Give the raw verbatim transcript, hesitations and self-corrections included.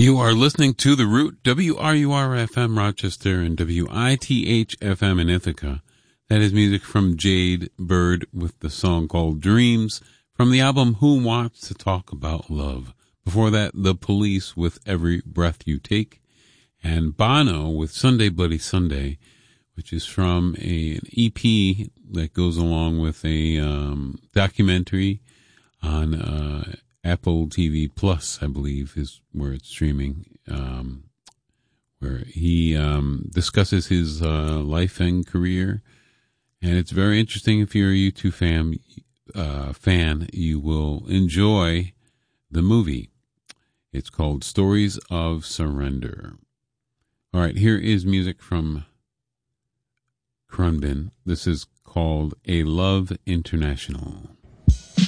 You are listening to The Root, W R U R F M Rochester and W I T H F M in Ithaca. That is music from Jade Bird with the song called Dreams from the album Who Wants to Talk About Love. Before that, The Police with Every Breath You Take, and Bono with Sunday Bloody Sunday, which is from a, an E P that goes along with a um, documentary on uh, Apple T V Plus, I believe, is where it's streaming, um, where he um, discusses his uh, life and career. And it's very interesting. If you're a U two fan, uh, fan, you will enjoy the movie. It's called Stories of Surrender. All right, here is music from Khruangbin. This is called A Love International.